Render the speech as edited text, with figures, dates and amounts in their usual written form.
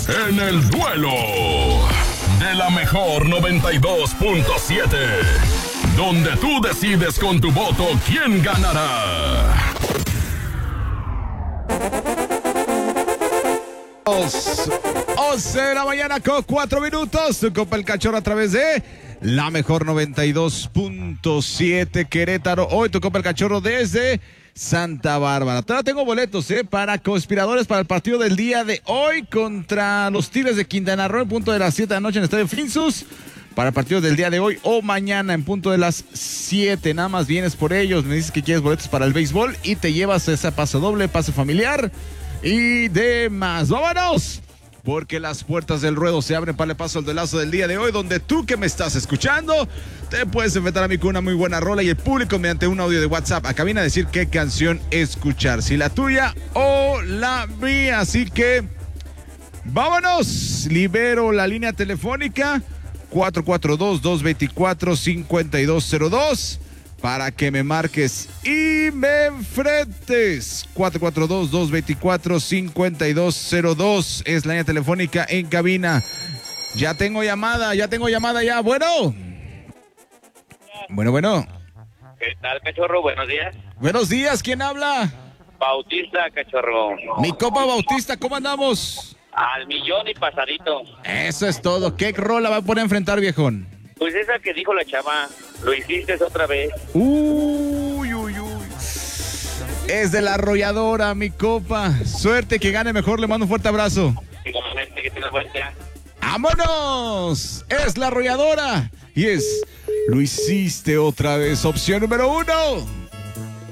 en el duelo de la mejor 92.7, donde tú decides con tu voto quién ganará. 11 de la mañana con 4 minutos. Tu Copa el Cachorro a través de la mejor 92.7 Querétaro. Hoy tu Copa el Cachorro desde Santa Bárbara. Todavía tengo boletos para conspiradores para el partido del día de hoy contra los Tigres de Quintana Roo en punto de las 7 de la noche en el Estadio Finsus. Para el partido del día de hoy o mañana en punto de las 7. Nada más vienes por ellos, me dices que quieres boletos para el béisbol y te llevas ese pase doble, pase familiar y demás. ¡Vámonos! Porque las puertas del ruedo se abren para el paso al duelazo del día de hoy, donde tú que me estás escuchando te puedes enfrentar a mí con una muy buena rola y el público mediante un audio de WhatsApp a cabina a decir qué canción escuchar, si la tuya o la mía. Así que vámonos, libero la línea telefónica 442-224-5202 para que me marques y me enfrentes. 442-224-5202 es la línea telefónica en cabina. Ya tengo llamada. Bueno. ¿Qué tal, Cachorro? Buenos días. Buenos días, ¿quién habla? Bautista, Cachorro. Mi compa Bautista, ¿cómo andamos? Al millón y pasadito. Eso es todo. ¿Qué rola va a poner a enfrentar, viejón? Pues esa que dijo la chava, lo hiciste otra vez. Uy. Es de la arrolladora, mi copa. Suerte, que gane mejor, le mando un fuerte abrazo. Igualmente, que tengas buen día. ¡Vámonos! Es la arrolladora. Y es, lo hiciste otra vez, opción número 1.